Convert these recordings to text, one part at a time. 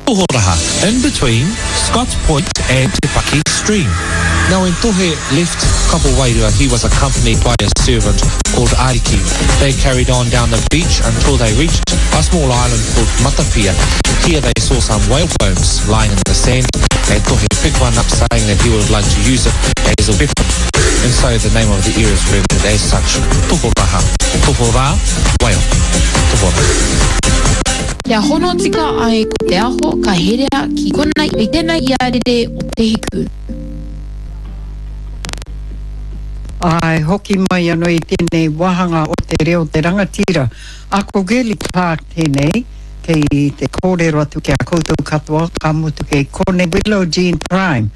Tohoraha, in between Scott's Point and Te Paki Stream. Now when Tohe left Kapowairua, he was accompanied by a servant called Ariki. They carried on down the beach until they reached a small island called Matapia. Here they saw some whale bones lying in the sand, and Tohe picked one up saying that he would like to use it as a weapon. And so the name of the area is remembered as such, Tohoraha. Tohora, whale. Tohora. Kia hono tika ai ko te aho ka herea ki kona i tēnā i arere o te hiku. Ai, hoki mai anō i tēnei wahanga o te reo te rangatira. Ako Geli Clark tēnei, kei te kōrero atu ki a koutou katoa, ka mutu kei Kone Willow Jean Prime.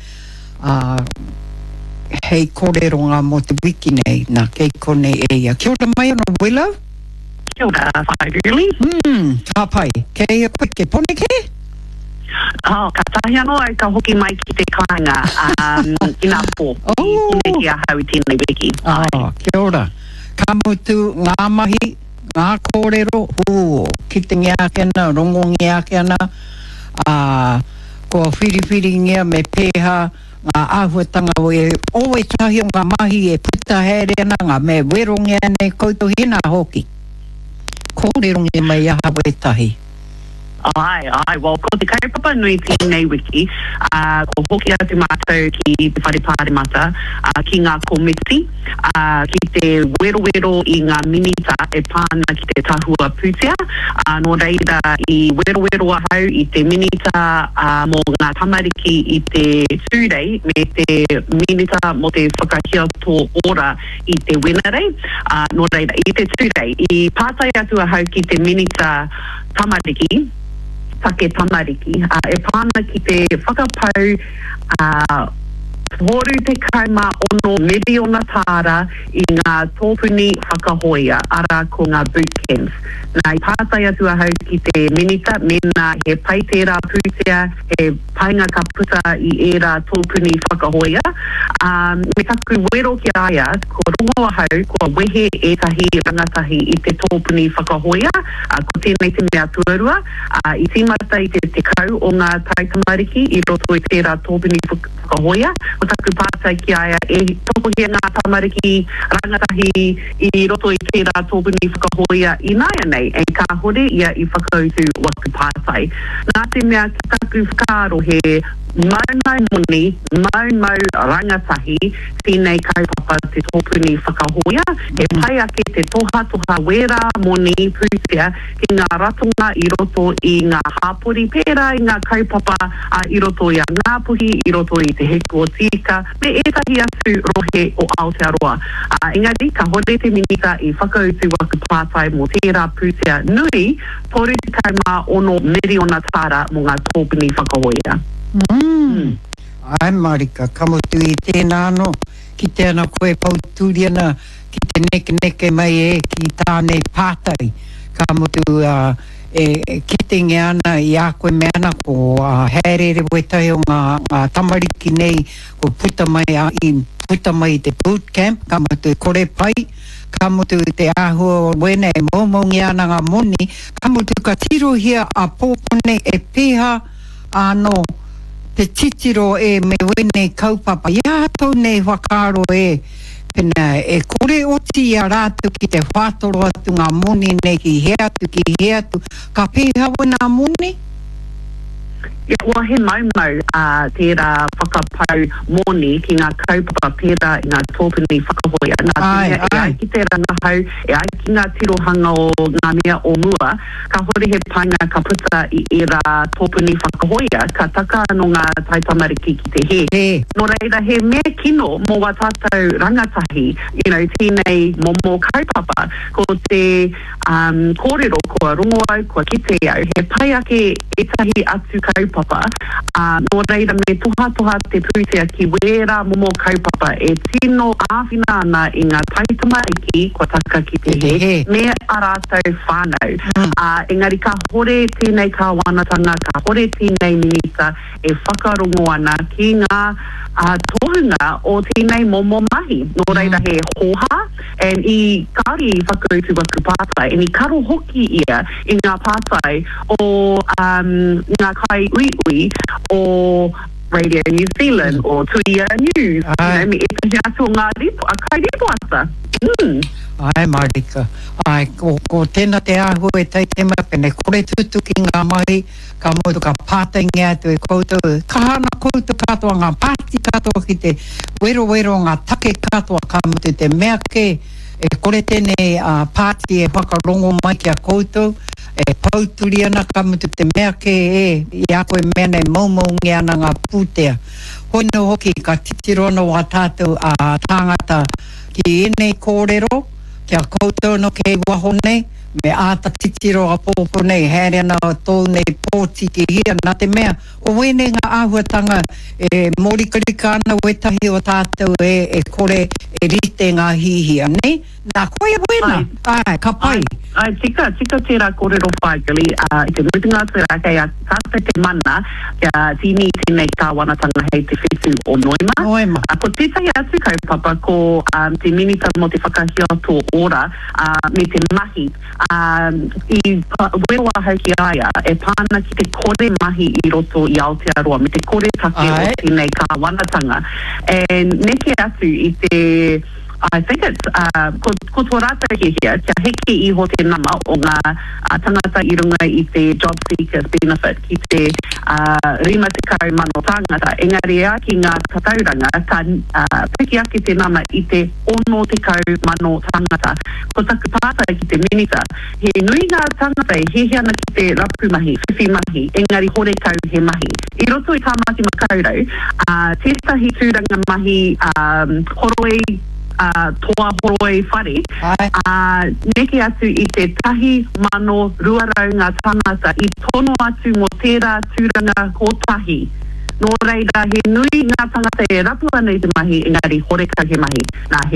Hei kōrero ngā mo te wiki nei, nā kei Kone eia. Kia ora mai anō Willow? Kia ora, whai really? Ka pai, kei a koe ke pone ke? Ka tahi anō ai ka hoki mai ki te kāinga i nā pō. I pune ki a hau i tēnei wiki. Kia ora. Ka mutu ngā mahi, ngā kōrero, ki te ngiake ana, rongo ngiake ana, ko whiriwhiri ngia me pēha, ngā āhuatanga o e tahi o ngā mahi e puta here ana, ngā me wero ngia nei koutou hina hoki. Kōrero ngia mai aha we tahi. Ai, well, ko te kaupapa nui tēnei wiki, ko hoki atu mātou ki te wharepāremata, ki ngā komiti, ki te wero i ngā minita e pāna ki te tahua pūtea, no reira i wero ahau i te minita mō ngā tamariki i te tūrei, me te minita mō te whakahia tō ora i te wenarei, no reira i te tūrei, i pātai atu ahau ki te minita tamariki, take tamariki, e pāna ki te whakapau horu te kaima ono miliona tāra i ngā tōpuni whakahoia, ara ko ngā bootcamps. Nā i pātai atu ahau ki te minita, mena he pai tērā pūtea, he painga ka puta i ērā tōpuni whakahoia. Me taku wero ki aia, ko rongo ahau, ko wehe etahi rangatahi i te tōpuni whakahoia, ko tēnei te mea tuarua, i tīmata i te kau o ngā taitamariki i roto i tērā tōpuni whakahoia, ko taku pātai ki aia e tokohia ngā tamariki rangatahi i roto i tērā tōpuni whakahoia i nāia nei, e ka hore ia i whakautu waku pātai. Nā te mea ki taku whakaaro he mau muni, mau rangatahi, tēnei kaupapa te tōpuni whakahoia, e pai ake te toha wera moni pūtea ki ngā ratonga i roto i ngā hāpori pērā, i ngā kaupapa i roto i a Ngāpuhi, i roto i te heku o tika, me etahi atu rohe o Aotearoa. Engari, ka hore te minita i whakautu waku pātai mō tērā pūtea nui, toru te kaima ono miliona tāra mō ngā tōpuni whakahoia. Ai Marika, ka mutu i tēnā anō, ki tēnā koe pauturi ana, ki te neke mai ki tānei pātai, ka mutu ki te ngeana i a koe me ana ko haerere wetai o ngā tamariki nei, ko puta mai te bootcamp, ka mutu kore pai, ka mutu te āhua wene e mōmongi ana ngā moni, ka mutu ka tirohia a pōpone e pēha anō, te titiro e me wene kaupapa. Ia tau nei whakaro pena e kore oti a rātu ki te whātoro atu ngā moni nei ki he atu. Ka pēha wena moni? Ua he maumau tērā whakapau moni ki ngā kaupapa pērā i ngā tōpuni whakahoia. Nā tēnea e ai ki te rangahau, e ai ki ngā tirohanga o ngā mea o mua, ka hore he painga ka puta i ērā tōpuni whakahoia, ka taka anō ngā taitamariki ki te he. Nō reira he mea kino mō wa tātou rangatahi, tēnei mō kaupapa, ko te kōrero kua rongoau, kua kite au, he pai ake etahi atu kaupapa, no reira me toha te pūtea ki wera momo kaupapa e tino āwhina ana i ngā taitamariki kua taka ki te he, me a rātou whānau. Engari ka hore tēnei ka wānatanga, ka hore tēnei minita e whakarongo ana ki ngā tohunga o tēnei momo mahi. No reira he hoha, and i kāri whakautu waku pātai, and i karo hoki ia i ngā pātai o ngā kai whai ui o Radio New Zealand o Tuia News. Me e te atu ngā ripo, a kai ripo ata. Ai, Marika. Ai, ko tēnā te ahu e tei te mapene, kore tutu ki ngā mai, ka motu ka pātai ngā tu e koutou. Ka hana koutou katoa ngā pāti katoa ki te wero ngā take katoa ka motu te mea ke, e kore tēnei pāti e whakarongo mai ki a koutou, e pauturi ana ka mutu te mea ke i a koe mea nei maumaungi ana ngā pūtea. Hoino hoki ka titirono a tātou a tāngata ki enei kōrero, kia koutou no kei wahone, me āta titiro a pōpo nei, haere ana o tō nei pōti ki hia, nā te mea, o wene ngā āhuatanga e morikarika ana wetahi o tātou e kore e rite ngā hihia, nei? Nā koe wena, ai, ka pai. Ai, tika tērā kōrero whaikali, i te mutunga tērā kei a tātai te mana, kia tini tēnei kāwanatanga hei te whetū o Noema. Ko tētai atu kaupapa ko te minita mo te whakahia tō ora me te mahi. I wewa hauki aia, e pāna ki te kore mahi i roto i Aotearoa, me te kore take o tēnei kāwanatanga. E neke atu i te I think it's ko tō rātou he hea, kia heke iho te nama o ngā tangata i runga i te job seekers benefit ki te 50 mano tangata. Engari ea ki ngā tatauranga ka piki ake te nama i te 60 mano tangata. Ko taku pātai ki te minita, he nui ngā tangata e he hea na ki te rapu mahi, whiwhi mahi, engari hore kau he mahi. I roto i tāmati makaurau, tētahi tūranga mahi horoi toa horoi whare, neke atu i te 1,200 ngā tangata i tono atu mo tērā tūranga kotahi. Nō reira, he nui ngā tangata e rapu ana i te mahi, engari horeka he mahi. Nā, he